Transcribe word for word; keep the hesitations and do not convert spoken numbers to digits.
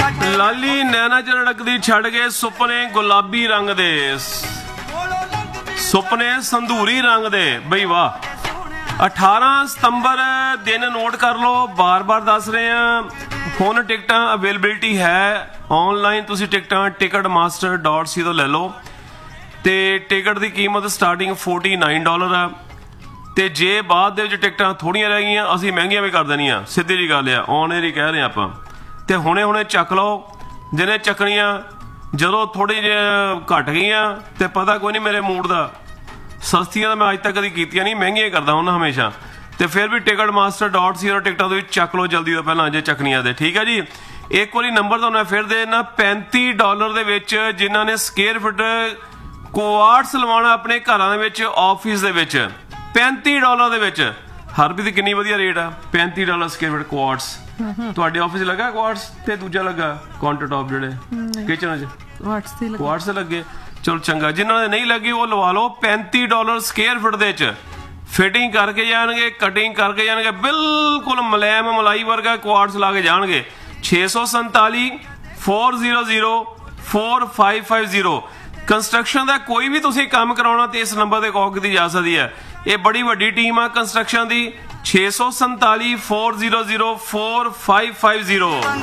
ਲਾਲੀ ਨੈਣਾ ਚ ਰੜਕਦੀ ਛੱਡ ਕੇ ਸੁਪਨੇ ਗੁਲਾਬੀ ਰੰਗ ਦੇ, ਸੁਪਨੇ ਸੰਧੂਰੀ ਰੰਗ ਦੇ। ਬਈ ਵਾਹ। ਅਠਾਰਾਂ ਸਤੰਬਰ ਦਿਨ ਨੋਟ ਕਰ ਲਓ, ਬਾਰ ਬਾਰ ਦੱਸ ਰਹੇ ਆ। ਹੁਣ ਟਿਕਟਾਂ ਅਵੇਲੇਬਿਲਿਟੀ ਹੈ ਆਨਲਾਈਨ, ਤੁਸੀਂ ਟਿਕਟਾਂ ਟਿਕਟ ਮਾਸਟਰ ਡਾਟ ਸੀ ਤੋਂ ਲੈ ਲਓ ਤੇ ਟਿਕਟ ਦੀ ਕੀਮਤ ਸਟਾਰਟਿੰਗ ਫੋਰਟੀ ਨਾਈਨ ਡਾਲਰ ਆ। ਤੇ ਜੇ ਬਾਅਦ ਦੇ ਵਿੱਚ ਟਿਕਟਾਂ ਥੋੜੀਆਂ ਰਹਿ ਗਈਆਂ ਅਸੀਂ ਮਹਿੰਗੀਆਂ ਵੀ ਕਰ ਦੇਣੀਆਂ, ਸਿੱਧੀ ਜੀ ਗੱਲ ਆ, ਔਨ ਏਅਰ ਹੀ ਕਹਿ ਰਹੇ ਆਪਾਂ। ਤੇ ਹੁਣੇ ਹੁਣੇ ਚੱਕ ਲਓ ਜਿਹਨੇ ਚੱਕਣੀਆਂ, ਜਦੋਂ ਥੋੜੀ ਜਿਹੀ ਘਟ ਗਈਆਂ ਤੇ ਪਤਾ ਕੋਈ ਨਹੀਂ ਮੇਰੇ ਮੂਡ ਦਾ। ਸਸਤੀਆਂ ਤਾਂ ਮੈਂ ਅੱਜ ਤੱਕ ਕਦੀ ਕੀਤੀਆਂ ਨਹੀਂ, ਮਹਿੰਗੀਆਂ ਕਰਦਾ ਉਹਨਾਂ ਹਮੇਸ਼ਾ। ਤੇ ਫਿਰ ਵੀ ਟਿਕਟ ਮਾਸਟਰ ਡਾਟ ਸੀ ਟਿਕਟਾਂ ਤੋਂ ਚੱਕ ਲਓ ਜਲਦੀ ਤੋਂ ਪਹਿਲਾਂ ਜੇ ਚੱਕਣੀਆਂ ਦੇ, ਠੀਕ ਹੈ ਜੀ। ਇੱਕ ਵਾਰੀ ਨੰਬਰ ਤੁਹਾਨੂੰ ਮੈਂ ਫਿਰ ਦੇ ਦੇਣਾ, ਪੈਂਤੀ ਡਾਲਰ ਦੇ ਵਿੱਚ ਜਿਨ੍ਹਾਂ ਨੇ ਸਕੇਅਰ ਫੁੱਟ ਕੁਆਰਟਸ ਲਵਾਉਣਾ ਆਪਣੇ ਘਰਾਂ ਦੇ ਵਿੱਚ, ਆਫਿਸ ਦੇ ਵਿੱਚ, ਪੈਂਤੀ ਡਾਲਰ ਦੇ ਵਿੱਚ। ਹਰਪ੍ਰੀਤ ਕਿੰਨੀ ਵਧੀਆ ਰੇਟ ਆ, ਪੈਂਤੀ ਡਾਲਰ ਸਕੇਅਰ ਫੁੱਟ ਕੁਆਰਟਸ। ਤੁਹਾਡੇ ਆਫਿਸ ਲੱਗਾ ਕੁਆਰਟਸ ਤੇ ਦੂਜਾ ਲੱਗਾ ਕਾਊਂਟਰ ਟਾਪ ਜਿਹੜੇ ਕਿਚਨ ਚ ਕੁਆਰਟਸ ਲੱਗੇ? ਚਲੋ ਚੰਗਾ, ਜਿਨ੍ਹਾਂ ਦੇ ਨਹੀਂ ਲੱਗੀ ਉਹ ਲਵਾ ਲਓ। ਪੈਂਤੀ ਡਾਲਰ ਸਕੇਅਰ ਫੁੱਟ ਦੇ ਵਿੱਚ ਫਿਟਿੰਗ ਕਰਕੇ ਜਾਣਗੇ, ਕਟਿੰਗ ਕਰਕੇ ਜਾਣਗੇ, ਬਿਲਕੁਲ ਮੁਲਾਇਮ ਮਲਾਈ ਵਰਗਾ ਕੁਆਰਟਸ ਲਾ ਕੇ ਜਾਣਗੇ। ਛੇ ਸੌ ਸੰਤਾਲੀ four zero zero four five five zero. Construction ਦਾ ਕੋਈ ਵੀ ਤੁਸੀਂ ਕੰਮ ਕਰਾਉਣਾ ਤੇ ਇਸ ਨੰਬਰ ਤੇ ਕਾਲ ਕੀਤੀ ਜਾ ਸਕਦੀ ਹੈ। ਇਹ ਬੜੀ ਵੱਡੀ ਟੀਮ ਆ ਕੰਸਟਰਕਸ਼ਨ ਦੀ। ਛੇ ਸੌ ਸੰਤਾਲੀ four zero zero four five five zero.